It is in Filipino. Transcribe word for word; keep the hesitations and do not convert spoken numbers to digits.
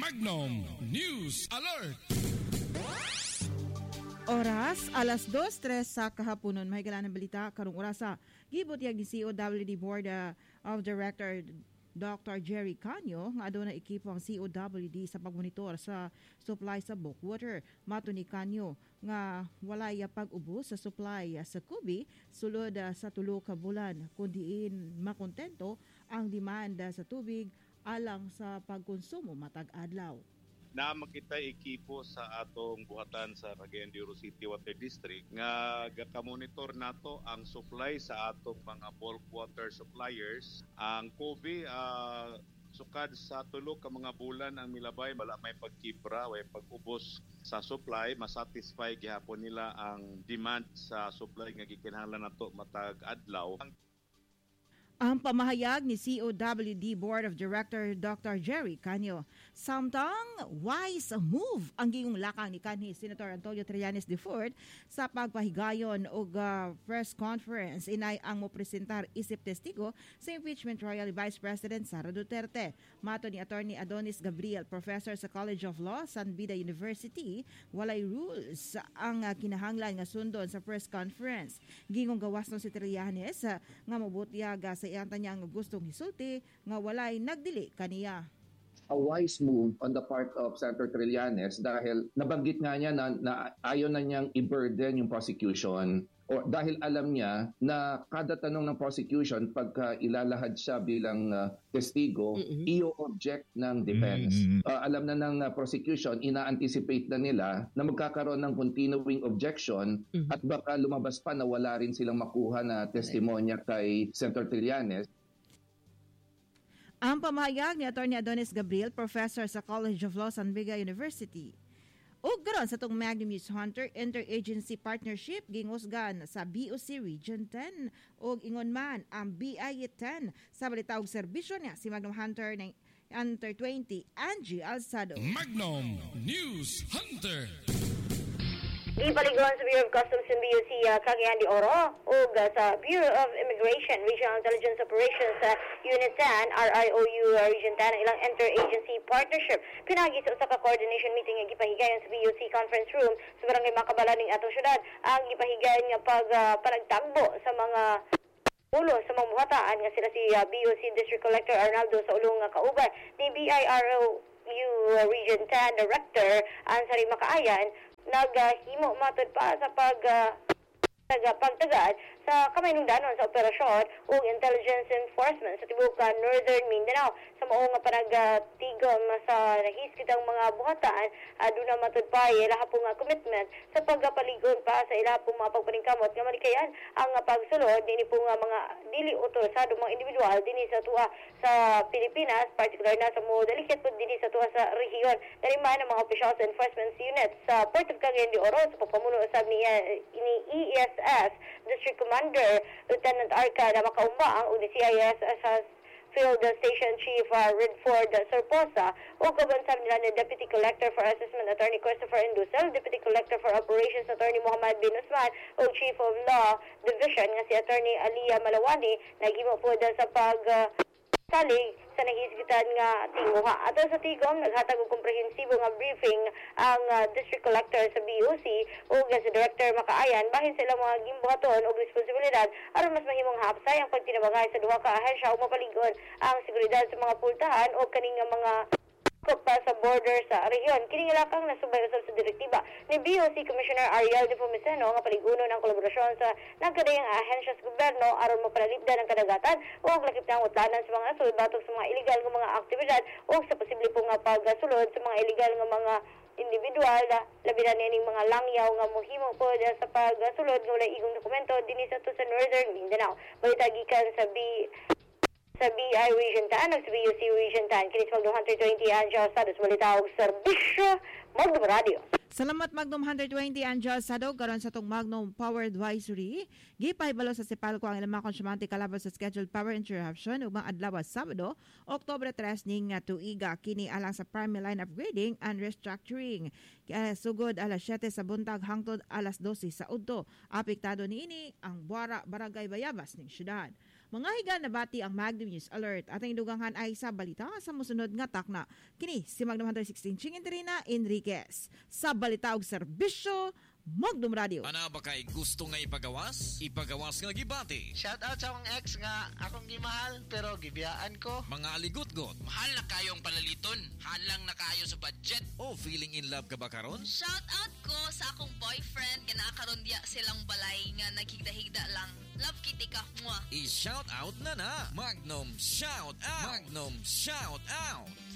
Magnum News Alert. Oras, alas dos tres sa kahaponon. May galaan ng balita karong orasa. Gibot yag ni C O W D Board uh, of Director Doctor Jerry Canio nga aduna ekipo ang C O W D sa pagmonitor sa supply sa Bookwater. Mato ni Canio nga walay pag-ubos sa supply uh, sa Kubi sulod uh, sa tulo ka bulan kundiin makontento ang demanda sa tubig alang sa pagkonsumo matag adlaw. Na makita ekipo sa atong buhatan sa Cagayan de Oro City Water District nga gaka-monitor nato ang supply sa atong mga bulk water suppliers. Ang Kobe uh, sukad sa tulo ka mga bulan ang milabay wala may pagkibra way pag-ubos sa supply, masatisfy gihapon nila ang demand sa supply nga gikinahanglan nato matag adlaw. Ang pamahayag ni C O W D Board of Director Doctor Jerry Canio. Samtang wise move ang gingong lakang ni kanhi Senator Antonio Trillanes de Fort sa pagpahigayon og uh, press conference inay ang mopresentar isip testigo sa impeachment trial ni Vice President Sara Duterte. Mato ni Attorney Adonis Gabriel, professor sa College of Law, San Beda University, walay rules ang uh, kinahanglan nga sundon sa press conference. Gingong gawas no si Trillanes uh, nga mobutyag uh, sa iyang tanyang gustong hisulti nga walay nagdili kaniya. A wise move on the part of Senator Trillanes dahil nabanggit nga niya na, na ayaw na niyang i-burden yung prosecution o dahil alam niya na kada tanong ng prosecution pagka ilalahad siya bilang uh, testigo, mm-hmm. i-object ng defense. Mm-hmm. Uh, alam na ng uh, prosecution, ina-anticipate na nila na magkakaroon ng continuing objection mm-hmm. at baka lumabas pa na wala rin silang makuha na testimonya kay Senator Trillanes. Ang pamahayag ni Attorney Adonis Gabriel, professor sa College of Law, San Beda University. O garon sa itong Magnum News Hunter Interagency Partnership gingusgan sa B O C Region ten o ingon man ang B I ten sa balita og serbisyo niya si Magnum Hunter ng Hunter twenty Angie Alzado. Magnum News Hunter. Ipaligon sa Bureau of Customs and B O C uh, Cagayan de Oro o uh, sa Bureau of Immigration Regional Intelligence Operations sa uh, Unit ten, R I O U uh, Region ten, ilang interagency partnership. Pinagi sa usa ka coordination meeting nga gipahigayon sa B O C Conference Room sa Barangay Macabala ning atong syudad. Ang gipahigayon nga pag uh, panagtagbo sa mga ulo sa mga buhataan nga sila si uh, B O C District Collector Arnaldo sa ulong nga kauban ni B I R O U uh, Region ten Director Ansari Makaayan naghimo matod pa sa pag uh, pagtagad sa kamay ng danon sa operasyon o intelligence enforcement sa tibuok Northern Mindanao sa mao nga panagtigom sa nahiskitang mga buhataan aduna na matud pa ilaha po nga commitment sa pagpaligon pa sa ilaha po mga pagpaningkamot nga malikayan ang pagsulod dinhi po nga mga dili otorisado mga individual dinhi sa tuwa sa Pilipinas, particular na sa mo delikit po dinhi sa tuwa sa rehiyon dali man ang mga officials enforcement units sa Port of Cagayan de Oro sa pagpamuno usab ni, uh, ni E S S District Commander Lieutenant Arca na makaumbang o ni C I S S Field Station Chief uh, Redford Serposa o kabansab nila ni Deputy Collector for Assessment Attorney Christopher Indusel, Deputy Collector for Operations Attorney Muhammad Bin Usman o Chief of Law Division nga si Attorney Alia Malawani naghimo po sa pag uh, salig sa nahisgitan nga tinguha. Ato sa tigom, naghatag og komprehensibo nga briefing ang uh, District Collector sa B O C o si Director Makaayan bahin sa ilang mga gimbuhaton og responsibilidad aron mas mahimong hapsay ang pagtinabangay sa duha ka ahensya o mapaligon ang seguridad sa mga pultahan o kaning mga pa sa border sa rehiyon. Kining ilakang nasubay usab sa direktiba ni B O C Commissioner Ariel De Pomeceno nga paliguno ng kolaborasyon sa nagkadayang ahensya sa gobyerno aron mapalipdan ang kadagatan o lakip ng utlanan sa mga asol batok sa mga illegal nga mga aktibidad o sa posible po nga pagsulod sa mga illegal nga mga individual labi na ning mga langyaw nga mohimo po sa pagsulod nga walay igong dokumento dinhi sa to sa Northern Mindanao. Balita gikan sa B sa B I Region ten ug sa B U C Region ten kini sa Magnum Hunter twenty Angel Sados balita og serbisyo Magnum Radio. Salamat Magnum one twenty Angel Sado karon sa tong Magnum Power Advisory. Gipahibalo sa Sipalco ang ilang mga konsyumante kalaban sa scheduled power interruption ug mga adlaw Sabado, Oktubre tres ning tuiga kini alang sa primary line upgrading and restructuring. Kaya sugod alas siyete sa buntag hangtod alas dose sa udto. Apektado niini ang Buara Barangay Bayabas ning syudad. Mga higa nabati ang Magnum News Alert. Ating dugangan ay sa balita sa musunod nga takna. Kini si Magnum one sixteen Ching Interina Enriquez. Sa balita og serbisyo, Magnum Radio. Ana ba kay gusto nga ipagawas? Ipagawas nga gibati. Shout out sa akong ex nga akong gimahal pero gibiyaan ko. Mga aligot-got. Mahal na kayong palaliton. Halang na kayo sa budget. O feeling in love ka ba karon? Shout out ko sa akong boyfriend nga nakakaroon diya silang balay nga naghigda-higda lang. Love kitty ka. Mwah. I-shout out na na. Magnum Shout Out. Magnum Shout Out.